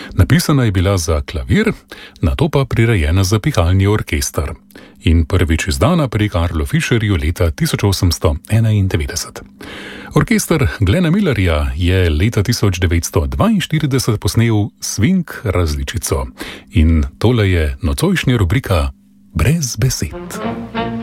Napisana je bila za klavir, nato pa prirejena za pihalni orkester in prvič izdana pri Karlu Fischerju leta 1891. Orkester Glena Millerja je leta 1942 posnel swing različico in tole je nocojšnja rubrika Brez besed.